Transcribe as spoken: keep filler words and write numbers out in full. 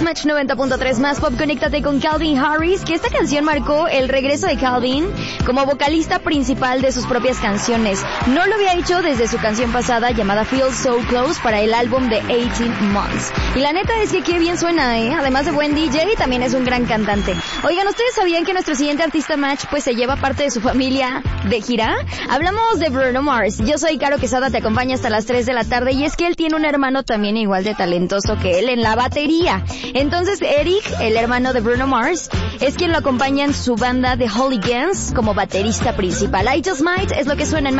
Match noventa punto tres más pop, conéctate con Calvin Harris, que esta canción marcó el regreso de Calvin como vocalista principal de sus propias canciones. No lo había hecho desde su canción pasada llamada Feel So Close para el álbum de eighteen months. Y la neta es que qué bien suena, ¿eh? Además de buen D J, también es un gran cantante. Oigan, ¿ustedes sabían que nuestro siguiente artista Match pues se lleva parte de su familia de gira? Hablamos de Bruno Mars. Yo soy Caro Quesada, te acompaña hasta las tres de la tarde y es que él tiene un hermano también igual de talentoso que él en la batería. Entonces Eric, el hermano de Bruno Mars, es quien lo acompaña en su banda The Hooligans como baterista principal. I Just Might es lo que suena en